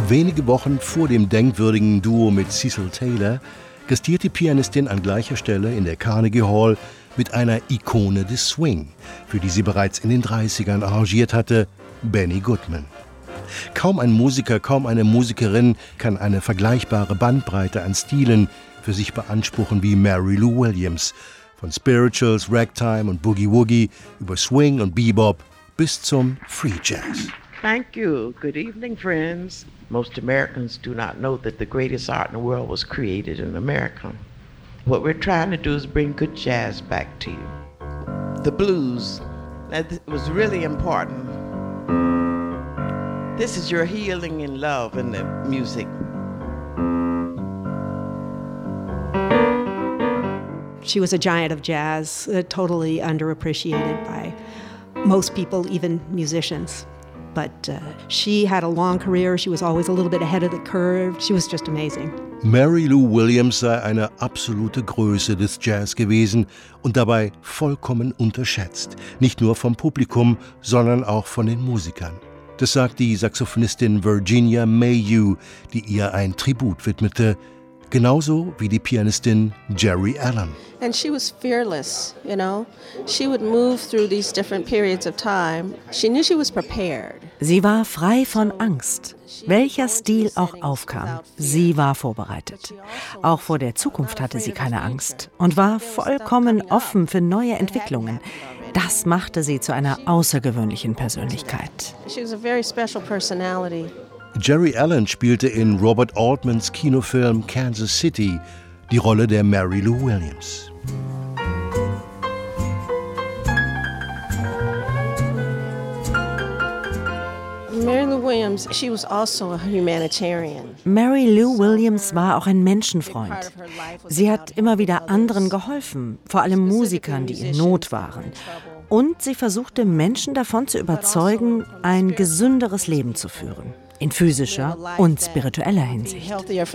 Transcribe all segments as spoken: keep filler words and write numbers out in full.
Wenige Wochen vor dem denkwürdigen Duo mit Cecil Taylor gastiert die Pianistin an gleicher Stelle in der Carnegie Hall mit einer Ikone des Swing, für die sie bereits in den dreißigern arrangiert hatte, Benny Goodman. Kaum ein Musiker, kaum eine Musikerin kann eine vergleichbare Bandbreite an Stilen für sich beanspruchen wie Mary Lou Williams. Von Spirituals, Ragtime und Boogie Woogie über Swing und Bebop bis zum Free Jazz. Thank you. Good evening, friends. Most Americans do not know that the greatest art in the world was created in America. What we're trying to do is bring good jazz back to you. The blues, that was really important. This is your healing and love in the music. She was a giant of jazz, uh, totally underappreciated by most people, even musicians. But uh, she had a long career. She was always a little bit ahead of the curve. She was just amazing. Mary Lou Williams sei eine absolute Größe des Jazz gewesen und dabei vollkommen unterschätzt. Nicht nur vom Publikum, sondern auch von den Musikern. Das sagt die Saxophonistin Virginia Mayhew, die ihr ein Tribut widmete. Genauso wie die Pianistin Jerry Allen. And she was fearless, you know. She would move through these different periods of time. She knew she was prepared. Sie war frei von Angst. Welcher Stil auch aufkam, sie war vorbereitet. Auch vor der Zukunft hatte sie keine Angst und war vollkommen offen für neue Entwicklungen. Das machte sie zu einer außergewöhnlichen Persönlichkeit. She was a very special personality. Jerry Allen spielte in Robert Altmans Kinofilm Kansas City die Rolle der Mary Lou Williams. Mary Lou Williams, she was also a humanitarian. Mary Lou Williams war auch ein Menschenfreund. Sie hat immer wieder anderen geholfen, vor allem Musikern, die in Not waren. Und sie versuchte, Menschen davon zu überzeugen, ein gesünderes Leben zu führen. In physischer und spiritueller Hinsicht.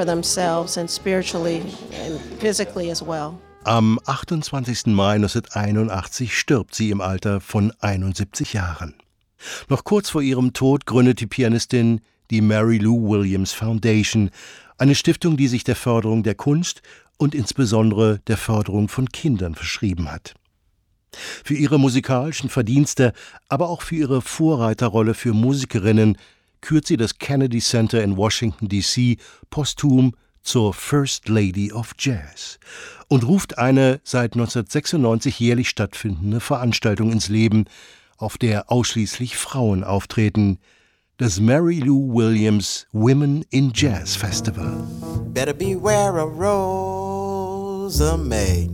Am achtundzwanzigsten Mai neunzehnhunderteinundachtzig stirbt sie im Alter von einundsiebzig Jahren. Noch kurz vor ihrem Tod gründet die Pianistin die Mary Lou Williams Foundation, eine Stiftung, die sich der Förderung der Kunst und insbesondere der Förderung von Kindern verschrieben hat. Für ihre musikalischen Verdienste, aber auch für ihre Vorreiterrolle für Musikerinnen kürt sie das Kennedy Center in Washington D C posthum zur First Lady of Jazz und ruft eine seit neunzehnhundertsechsundneunzig jährlich stattfindende Veranstaltung ins Leben, auf der ausschließlich Frauen auftreten, das Mary Lou Williams Women in Jazz Festival. Better beware of Rosa May.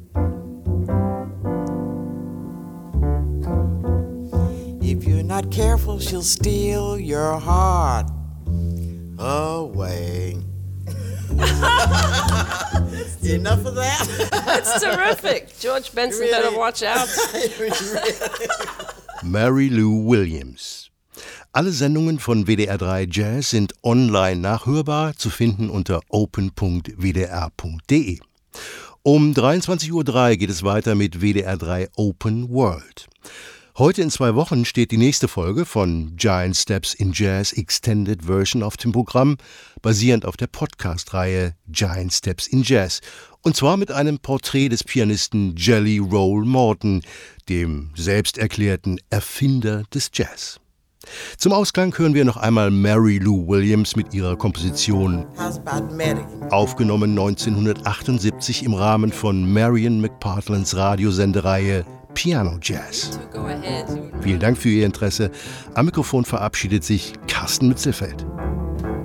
If you're not careful, she'll steal your heart away. Enough of that? That's terrific. George Benson really? Better watch out. Mary Lou Williams. Alle Sendungen von W D R drei Jazz sind online nachhörbar, zu finden unter open punkt w d r punkt d e. Um dreiundzwanzig Uhr drei geht es weiter mit W D R drei Open World. Heute in zwei Wochen steht die nächste Folge von Giant Steps in Jazz Extended Version auf dem Programm, basierend auf der Podcast-Reihe Giant Steps in Jazz. Und zwar mit einem Porträt des Pianisten Jelly Roll Morton, dem selbsterklärten Erfinder des Jazz. Zum Ausklang hören wir noch einmal Mary Lou Williams mit ihrer Komposition, aufgenommen neunzehnhundertachtundsiebzig im Rahmen von Marion McPartlands Radiosendereihe Piano Jazz. Vielen Dank für Ihr Interesse. Am Mikrofon verabschiedet sich Carsten Mützelfeld.